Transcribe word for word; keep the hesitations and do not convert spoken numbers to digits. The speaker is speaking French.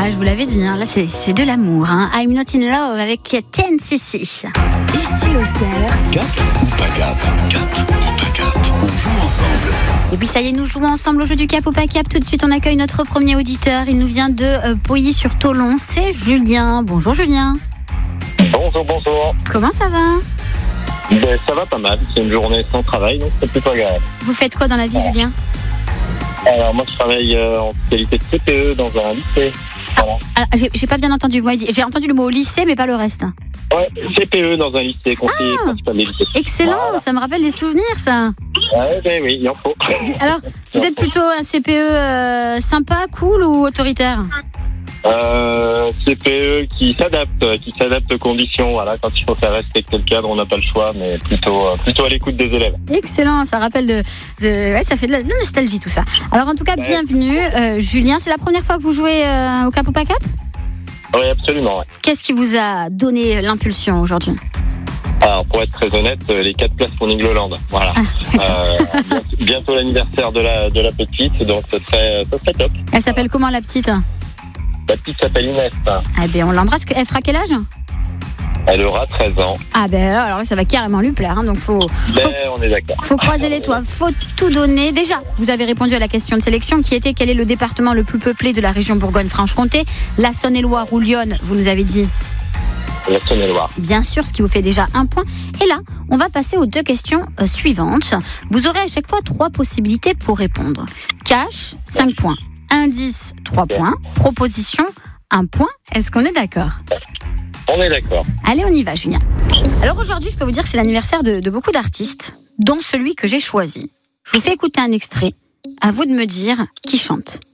je vous l'avais dit, hein, là c'est, c'est de l'amour. Hein. I'm Not In Love avec Ten C C. Ici Auxerre. Cap ou pas cap? Cap ou pas cap? On joue ensemble. Et puis ça y est, nous jouons ensemble au jeu du Cap ou pas cap. Tout de suite, on accueille notre premier auditeur. Il nous vient de euh, Pouilly-sur-Tholon. C'est Julien. Bonjour Julien. Bonjour, bonjour. Comment ça va? Ben, ça va pas mal. C'est une journée sans travail, donc c'est plutôt agréable. Vous faites quoi dans la vie, Julien? Alors, moi, je travaille euh, en qualité de C P E dans un lycée. Voilà. Ah, j'ai, j'ai pas bien entendu. Vous m'avez dit, j'ai entendu le mot lycée, mais pas le reste. Ouais, C P E dans un lycée, conseiller Ah, principal des lycées. Excellent, Voilà. ça me rappelle des souvenirs, ça. Ouais, ben oui, il en faut. Alors, vous êtes plutôt un C P E euh, sympa, cool ou autoritaire? Euh, C P E qui s'adapte, qui s'adapte aux conditions. Voilà, quand il faut faire respecter le cadre, on n'a pas le choix, mais plutôt, euh, plutôt à l'écoute des élèves. Excellent, ça rappelle de, de ouais, ça fait de la, de la nostalgie tout ça. Alors en tout cas, Ouais. bienvenue, euh, Julien. C'est la première fois que vous jouez euh, au Cap ou pas cap? Oui, absolument. Ouais. Qu'est-ce qui vous a donné l'impulsion aujourd'hui? Alors, pour être très honnête, euh, les quatre places pour Nigloland. Voilà. Euh, bientôt l'anniversaire de la, de la petite, donc ce serait, ce serait top. Elle s'appelle comment la petite? La petite s'appelle Inès. Ah ben on l'embrasse. Elle fera quel âge? Elle aura treize ans. Ah ben alors là, ça va carrément lui plaire. Hein, donc faut, Ben, faut, on est d'accord. faut croiser les doigts. Faut tout donner. Déjà, vous avez répondu à la question de sélection qui était quel est le département le plus peuplé de la région Bourgogne-Franche-Comté? La Saône-et-Loire ou Lyon? Vous nous avez dit. La Saône-et-Loire. Bien sûr, ce qui vous fait déjà un point. Et là, on va passer aux deux questions euh, suivantes. Vous aurez à chaque fois trois possibilités pour répondre. Cash, cinq points. Indice, trois points. Proposition, un point. Est-ce qu'on est d'accord? On est d'accord. Allez, on y va, Julien. Alors aujourd'hui, je peux vous dire que c'est l'anniversaire de, de beaucoup d'artistes, dont celui que j'ai choisi. Je vous fais écouter un extrait. À vous de me dire qui chante.